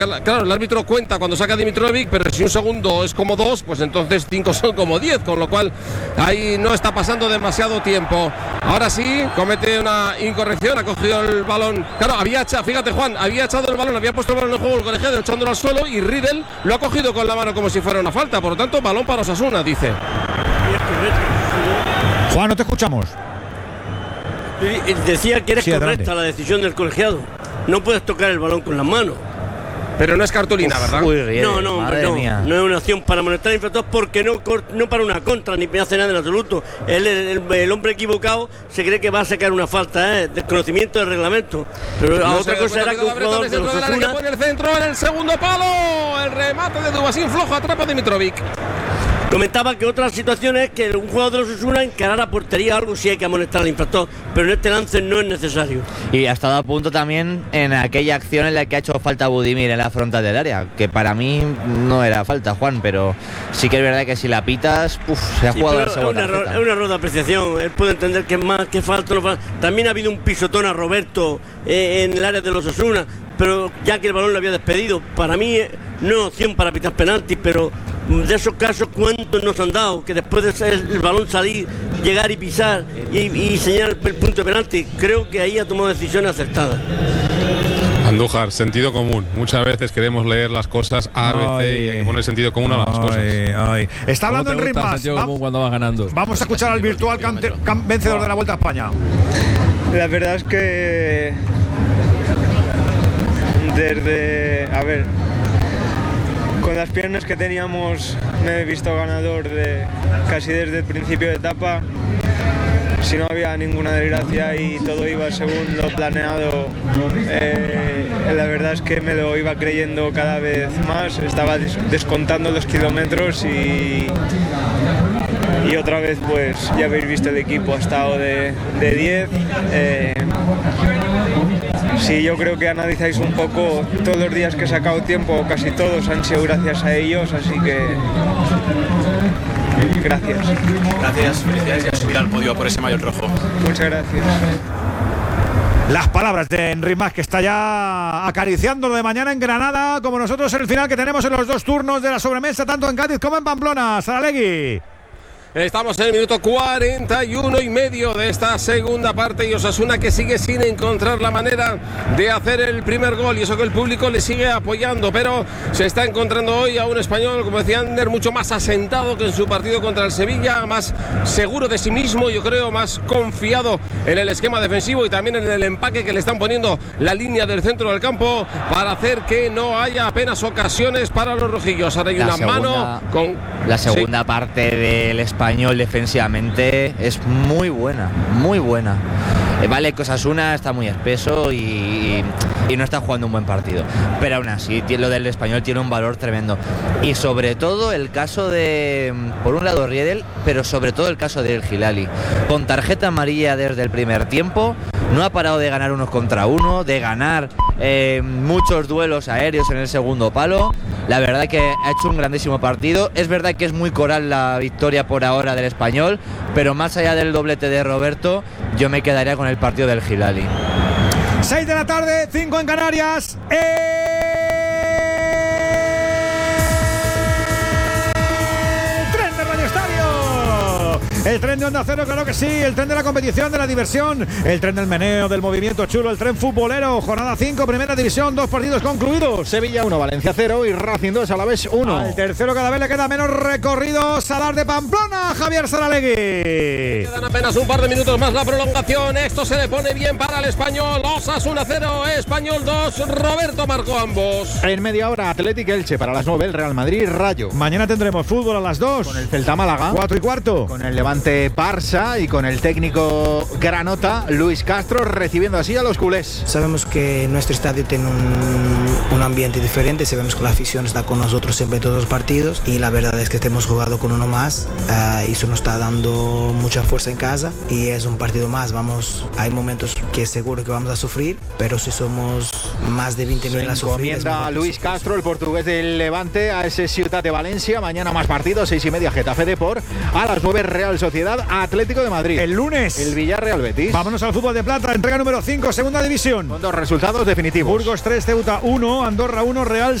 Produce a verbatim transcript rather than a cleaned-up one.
Claro, el árbitro cuenta cuando saca a Dimitrovic, pero si un segundo es como dos, pues entonces cinco son como diez, con lo cual ahí no está pasando demasiado tiempo. Ahora sí, comete una incorrección, ha cogido el balón. Claro, había echado, fíjate Juan, había echado el balón, había puesto el balón en juego el colegiado, echándolo al suelo, y Riedel lo ha cogido con la mano como si fuera una falta. Por lo tanto, balón para Osasuna, dice. Juan, no te escuchamos. Decía que era Sí, correcta adelante. la decisión del colegiado. No puedes tocar el balón con las manos. Pero no es cartulina, ¿verdad? Uy, Riedel, No, no, hombre, madre no. mía. No es una acción para molestar al infractor porque no, cor- no para una contra ni hace nada en absoluto. Él, el, el- el hombre equivocado se cree que va a sacar una falta, ¿eh? Desconocimiento del reglamento. Pero No otra se cosa da era que cuenta un jugador de dentro los del área que Osasuna pone el centro en el segundo palo. El remate de Dubasín flojo, atrapa a Dimitrovic. comentaba que otra situación es que un jugador de los Osasuna encarara portería algo si hay que amonestar al infractor, pero en este lance no es necesario. Y ha estado a punto también en aquella acción en la que ha hecho falta Budimir en la frontal del área, que para mí no era falta, Juan, pero sí que es verdad que si la pitas, uf, se ha Sí, jugado pero la es, segunda un error, tarjeta. es un error de apreciación. Él puede entender que es más, que falta, no falta. También ha habido un pisotón a Roberto eh, en el área de los Osasuna, pero ya que el balón lo había despedido. Para mí eh, no es opción para pitar penaltis, pero de esos casos, ¿cuántos nos han dado? Que después de ser el balón salir, llegar y pisar y, y señalar el punto de penalti, creo que ahí ha tomado decisiones acertadas. Andújar, sentido común. Muchas veces queremos leer las cosas A, B, C y hay que poner sentido común a las cosas. Ay, ay. Está hablando en Rimas. Va- cuando vas ganando. Vamos a escuchar al virtual cante- cam- vencedor de la Vuelta a España. La verdad es que desde, a ver, con las piernas que teníamos me he visto ganador de casi desde el principio de etapa. Si no había ninguna desgracia y todo iba según lo planeado, eh, la verdad es que me lo iba creyendo cada vez más. Estaba des- descontando los kilómetros y, y otra vez, pues ya habéis visto, el equipo ha estado de de diez. Eh, Sí, yo creo que analizáis un poco todos los días que he sacado tiempo, casi todos han sido gracias a ellos, así que gracias. Gracias, felicidades y a subir al podio por ese maillot rojo. Muchas gracias. Las palabras de Enric Mas, que está ya acariciando lo de mañana en Granada, como nosotros en el final que tenemos en los dos turnos de la sobremesa, tanto en Cádiz como en Pamplona. Saralegui. Estamos en el minuto cuarenta y uno y medio de esta segunda parte y Osasuna que sigue sin encontrar la manera de hacer el primer gol, y eso que el público le sigue apoyando, pero se está encontrando hoy a un español, como decía Ander, mucho más asentado que en su partido contra el Sevilla, más seguro de sí mismo, yo creo, más confiado en el esquema defensivo y también en el empaque que le están poniendo la línea del centro del campo para hacer que no haya apenas ocasiones para los rojillos. Ahora hay La una segunda- mano con La segunda parte del español defensivamente es muy buena, muy buena. Eh, Vale, que Osasuna está muy espeso y, y no está jugando un buen partido, pero aún así tie- lo del español tiene un valor tremendo. Y sobre todo el caso de, por un lado Riedel, pero sobre todo el caso de El Hilali, con tarjeta amarilla desde el primer tiempo, no ha parado de ganar unos contra uno, de ganar eh, muchos duelos aéreos en el segundo palo. La verdad que ha hecho un grandísimo partido. Es verdad que es muy coral la victoria por ahora del español, pero más allá del doblete de Roberto, yo me quedaría con el partido del Hilali. seis de la tarde, cinco en Canarias. ¡El tren de Radio Estadio! El tren de Onda Cero, claro que sí. El tren de la competición, de la diversión. El tren del meneo, del movimiento chulo. El tren futbolero. Jornada cinco, primera división. Dos partidos concluidos. Sevilla uno, Valencia cero y Racing dos, Alavés uno. Al tercero cada vez le queda menos recorrido. Salar de Pamplona, Javier Saralegui. Quedan apenas un par de minutos más la prolongación. Esto se le pone bien para el español. Osasuna cero, Español dos. Roberto marcó ambos. En media hora, Athletic Elche, para las nueve el Real Madrid Rayo. Mañana tendremos fútbol a las dos. Con el Celta Málaga. Cuatro y cuarto. Con el Levante Barça y con el técnico granota Luis Castro recibiendo así a los culés. Sabemos que nuestro estadio tiene un, un ambiente diferente, sabemos que la afición está con nosotros siempre en todos los partidos y la verdad es que hemos jugado con uno más, uh, y eso nos está dando mucha fuerza en casa y es un partido más. Vamos, hay momentos que seguro que vamos a sufrir, pero si somos más de veinte mil a sufrir. Encomienda a Luis Castro, el portugués del Levante, a ese Ciutat de Valencia. Mañana más partidos, seis y media Getafe Depor, a las nueve Real Sociedad Sociedad Atlético de Madrid. El lunes. El Villarreal Betis. Vámonos al fútbol de plata, entrega número cinco, segunda división. Con dos resultados definitivos. Burgos tres, Ceuta uno, Andorra uno, Real